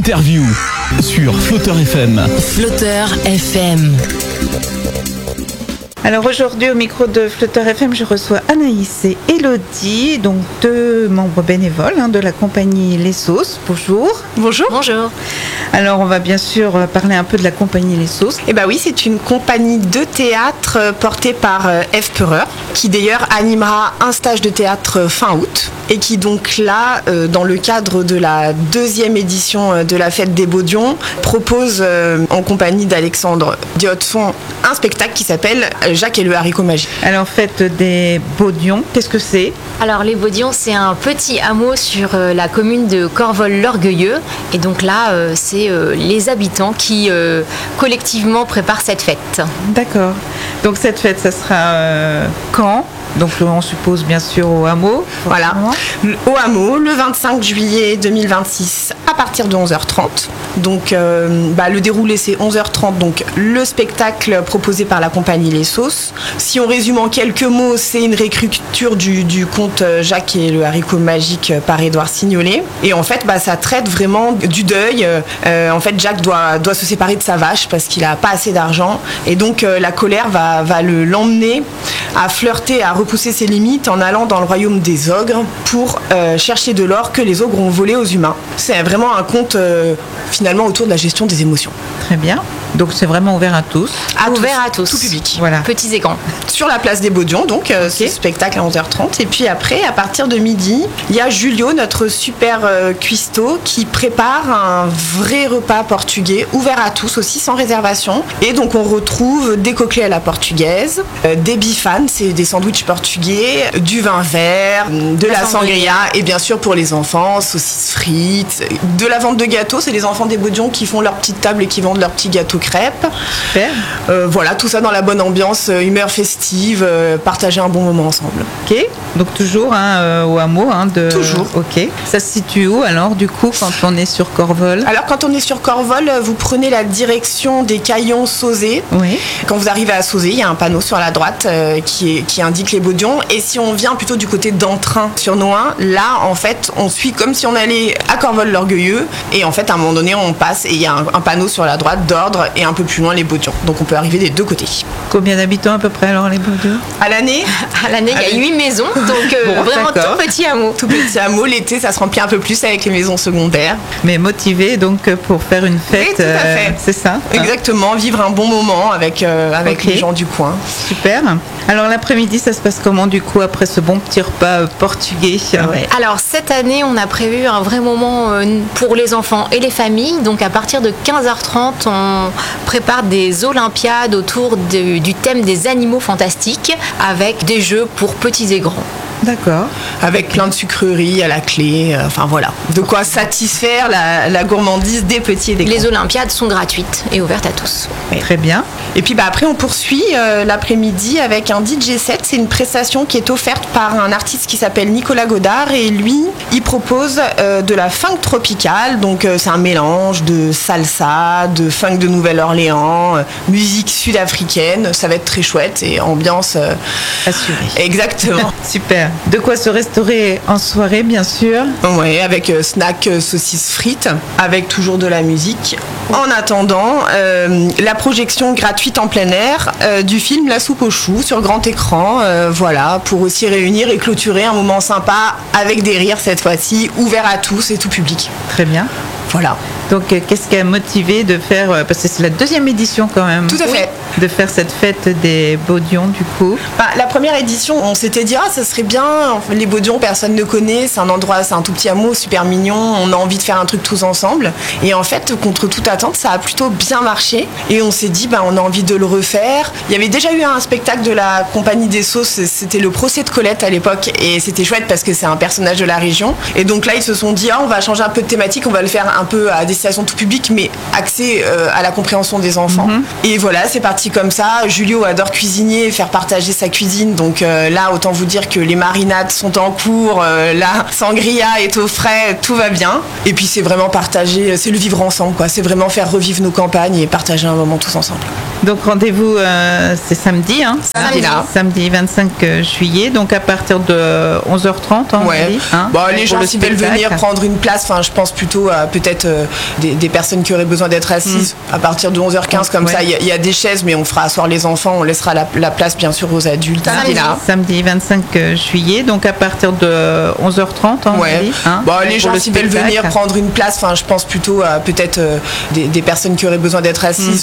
l'interview sur Flotteur FM. Flotteur FM. Alors aujourd'hui au micro de Flotteur FM, je reçois Anaïs et Elodie, donc deux membres bénévoles de la compagnie Les Sauces. Bonjour. Bonjour. Bonjour. Alors on va bien sûr parler un peu de la compagnie Les Sauces. Eh bien oui, c'est une compagnie de théâtre portée par Eve Peurer, qui d'ailleurs animera un stage de théâtre fin août et qui donc là, dans le cadre de la deuxième édition de la Fête des Baudions, propose en compagnie d'Alexandre Diotfond un spectacle qui s'appelle Jacques et le haricot magique. Alors Fête des Baudions, qu'est-ce que c'est ? Alors les Baudions, c'est un petit hameau sur la commune de Corvol-l'Orgueilleux. Et donc là, c'est les habitants qui collectivement préparent cette fête. D'accord. Donc cette fête, ça sera quand ? Donc on suppose bien sûr au hameau. Voilà, au hameau, le 25 juillet 2026 à partir de 11h30. Donc le déroulé c'est 11h30, donc le spectacle proposé par la compagnie Les Sauces. Si on résume en quelques mots, c'est une réécriture du conte Jacques et le haricot magique par Édouard Signolet. Et en fait, ça traite vraiment du deuil. En fait, Jacques doit se séparer de sa vache parce qu'il n'a pas assez d'argent. Et donc la colère va l'emmener à flirter, à repousser ses limites en allant dans le royaume des ogres pour chercher de l'or que les ogres ont volé aux humains. C'est vraiment un conte finalement autour de la gestion des émotions. Très bien. Donc c'est vraiment ouvert à tous. Ouvert à tous. Tout public. Voilà. Petits et grands. Sur la place des Baudions, donc ce spectacle à 11h30. Et puis après, à partir de midi, il y a Julio, notre super cuistot, qui prépare un vrai repas portugais, ouvert à tous aussi, sans réservation. Et donc on retrouve des coqueliets à la portugaise, des bifanes, c'est des sandwichs portugais, du vin vert, de la sangria, et bien sûr pour les enfants, saucisses frites, de la vente de gâteaux, c'est les enfants des Baudions qui font leur petite table et qui vendent leurs petits gâteaux crêpes. Super. Voilà, tout ça dans la bonne ambiance, humeur festive, partager un bon moment ensemble. Ok. Donc toujours au hameau Toujours. Ok. Ça se situe où alors du coup quand on est sur Corvol ? Alors quand on est sur Corvol, vous prenez la direction des Caillons-Sauzé. Oui. Quand vous arrivez à Sauzé, il y a un panneau sur la droite qui indique les Baudions. Et si on vient plutôt du côté d'Entrain sur Nohain, là en fait on suit comme si on allait à Corvol-l'Orgueilleux. Et en fait à un moment donné on passe et il y a un panneau sur la droite d'ordre et un peu plus loin les Baudions. Donc on peut arriver des deux côtés. Combien d'habitants à peu près alors les Baudions ? À l'année, À l'année, il y a 8 maisons, donc vraiment d'accord. tout petit hameau. tout petit hameau, l'été ça se remplit un peu plus avec les maisons secondaires. Mais motivé donc pour faire une fête. Oui, tout à fait. C'est ça ? Exactement, vivre un bon moment avec Ok. les gens du coin. Super. Alors l'après-midi, ça se passe comment du coup après ce bon petit repas portugais ? Ouais. Alors cette année, on a prévu un vrai moment pour les enfants et les familles. Donc à partir de 15h30, on prépare des olympiades autour du thème des animaux fantastiques avec des jeux pour petits et grands. D'accord. Avec plein de sucreries à la clé, enfin voilà. De quoi satisfaire la gourmandise des petits et des grands. Les olympiades sont gratuites et ouvertes à tous. Très bien. Et puis après on poursuit l'après-midi avec un DJ set. C'est une prestation qui est offerte par un artiste qui s'appelle Nicolas Godard et lui, il propose de la funk tropicale. Donc c'est un mélange de salsa, de funk de Nouvelle-Orléans, musique sud-africaine. Ça va être très chouette et ambiance Assuré. exactement. Super. De quoi se restaurer en soirée, bien sûr. Ouais, avec snack saucisses frites, avec toujours de la musique. En attendant, la projection gratuite en plein air du film La soupe aux choux sur grand écran, voilà, pour aussi réunir et clôturer un moment sympa avec des rires cette fois-ci, ouvert à tous et tout public. Très bien. Voilà. Donc, qu'est-ce qui a motivé de faire, parce que c'est la deuxième édition quand même. Tout à fait. De faire cette fête des Baudions du coup. La première édition, on s'était dit, ça serait bien, enfin, les Baudions, personne ne connaît, c'est un endroit, c'est un tout petit hameau, super mignon, on a envie de faire un truc tous ensemble. Et en fait, contre toute attente, ça a plutôt bien marché. Et on s'est dit, on a envie de le refaire. Il y avait déjà eu un spectacle de la Compagnie des Sauces, c'était le procès de Colette à l'époque, et c'était chouette parce que c'est un personnage de la région. Et donc là, ils se sont dit, on va changer un peu de thématique, on va le faire un peu à destination tout public, mais axé à la compréhension des enfants. Et voilà, c'est parti comme ça. Julio adore cuisiner et faire partager sa cuisine, donc là, autant vous dire que les marinades sont en cours, la sangria est au frais, tout va bien. Et puis c'est vraiment partager, c'est le vivre ensemble, quoi. C'est vraiment faire revivre nos campagnes et partager un moment tous ensemble. Donc rendez-vous, c'est samedi, hein. Samedi 25 juillet, donc à partir de 11h30. Ouais. Les gens s'ils veulent venir prendre une place, je pense plutôt à peut-être des personnes qui auraient besoin d'être assises à partir de 11h15 comme ça. Il y a des chaises, mais on fera asseoir les enfants, on laissera la place bien sûr aux adultes. Samedi 25 juillet, donc à partir de 11h30. Les gens s'ils veulent venir prendre une place, je pense plutôt à peut-être des personnes qui auraient besoin d'être assises